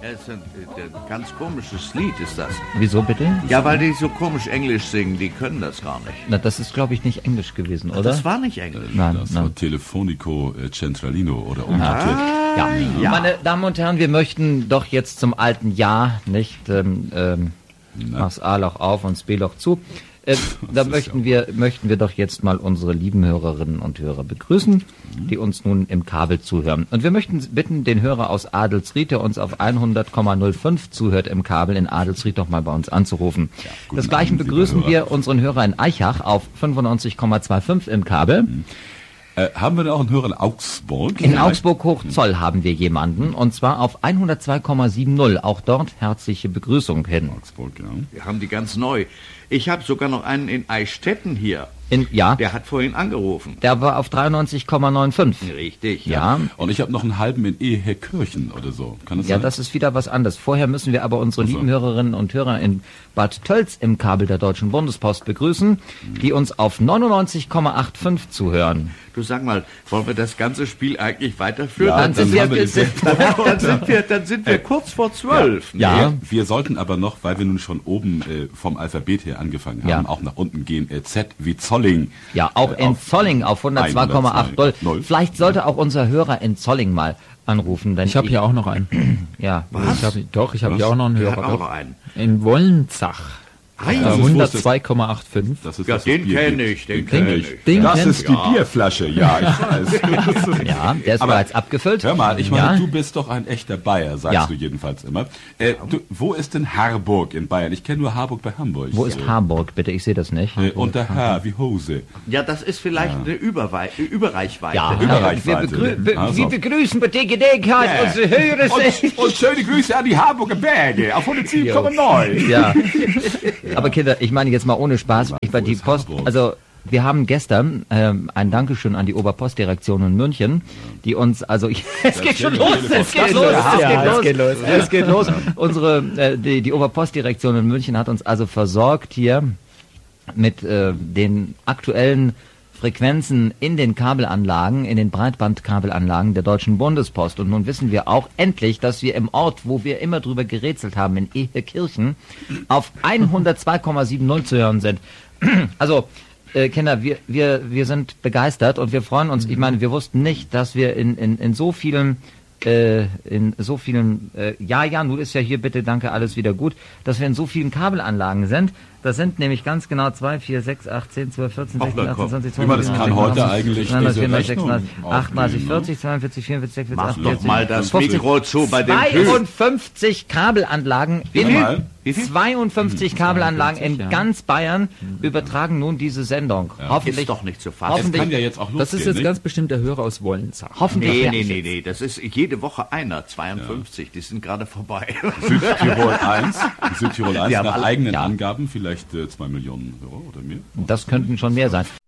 Es ist ein ganz komisches Lied, ist das. Wieso bitte? Ja, weil die so komisch Englisch singen, die können das gar nicht. Na, das ist, glaube ich, nicht Englisch gewesen, oder? Das war nicht Englisch. Nein, Das nein. war Telefonico Centralino oder umgekehrt. Ja. Meine Damen und Herren, wir möchten doch jetzt zum alten Jahr, nicht? Mach's A-Loch auf und das B-Loch zu. Da möchten wir doch jetzt mal unsere lieben Hörerinnen und Hörer begrüßen, die uns nun im Kabel zuhören. Und wir möchten bitten, den Hörer aus Adelsried, der uns auf 100,05 zuhört im Kabel in Adelsried, doch mal bei uns anzurufen. Guten Desgleichen Abend, liebe begrüßen Hörer. wir unseren Hörer in Eichach auf 95,25 im Kabel. Haben wir denn auch einen Hörer in Augsburg? In Augsburg-Hochzoll haben wir jemanden, und zwar auf 102,70. Auch dort herzliche Begrüßung hin. Augsburg, ja. Wir haben die ganz neu. Ich habe sogar noch einen in Eichstätten hier. Ja, Der hat vorhin angerufen. der war auf 93,95. Richtig. Ja, Und ich habe noch einen halben in Ehekirchen oder so. Kann das ja, sein? das ist wieder was anderes. Vorher müssen wir aber unsere Ach so. lieben Hörerinnen und Hörer in Bad Tölz im Kabel der Deutschen Bundespost begrüßen, die uns auf 99,85 zuhören. Du sag mal, wollen wir das ganze Spiel eigentlich weiterführen? Ja, Dann sind wir- haben wir dann sind wir kurz vor 12. Ja. Wir sollten aber noch, weil wir nun schon oben vom Alphabet her angefangen haben, Ja. auch nach unten gehen. Z wie Zolling. Ja, auch in auf Zolling auf 102,80. Vielleicht sollte auch unser Hörer in Zolling mal anrufen. Denn Ich habe hier auch noch einen. Ja, Ich habe hier auch noch einen Der Hörer. hat auch noch einen. In Wollenzach. Das ist, wo ist das? 102,85. Das ist Ja, das den Bier kenne gibt. ich, den kenne ich. Den Das kennst ist die Bierflasche, ja, ich weiß. ja, der ist Aber bereits abgefüllt. Hör mal, ich meine, Ja. du bist doch ein echter Bayer, sagst Ja. du jedenfalls immer. Wo ist denn Harburg in Bayern? Ich kenne nur Harburg bei Hamburg. Wo ist Hamburg, bitte? Ich sehe das nicht. Und der H wie Hose. Ja, das ist vielleicht eine Überreichweite. Ja, Überreichweite. Also. wir begrüßen bei der Gelegenheit Ja. unsere Hörer. Und schöne Grüße an die Harburger Berge auf 107,9. Ja, aber Kinder, ich meine jetzt mal ohne Spaß, weil die ist Post, Harburg? also wir haben gestern ein Dankeschön an die Oberpostdirektion in München, die uns, also es geht schon los, es geht los. Es geht los. Die Oberpostdirektion in München hat uns also versorgt hier mit den aktuellen Frequenzen in den Kabelanlagen, in den Breitbandkabelanlagen der Deutschen Bundespost. Und nun wissen wir auch endlich, dass wir im Ort, wo wir immer drüber gerätselt haben, in Ehekirchen, auf 102,70 zu hören sind. Also, Kinder, wir sind begeistert und wir freuen uns. Ich meine, wir wussten nicht, dass wir in so vielen nun ist ja hier bitte, danke, alles wieder gut, dass wir in so vielen Kabelanlagen sind. Das sind nämlich ganz genau 2, 4, 6, 8, 10, 12, 14, 16, 18, 20, 22, Wie man das kann heute eigentlich diese 36, Rechnung 38, aufnehmen, 40, 42, 44, 46, Mach 48, doch mal das 50, Mikro zu bei dem Typ. 52 Kabelanlagen in viel? 52 Kabelanlagen in 52, ja. ganz Bayern übertragen nun diese Sendung. Hoffentlich Ist doch nicht zu fassen. Es Hoffentlich- kann ja jetzt auch losgehen, Das ist jetzt nicht? ganz bestimmt der Hörer aus Wollenzach. hoffentlich Nee, das ist jede Woche einer, 52, die sind gerade vorbei. Südtirol 1, Südtirol 1 Die haben nach alle- eigenen ja. Angaben vielleicht 2 Millionen Euro oder mehr. Das könnten schon mehr sein.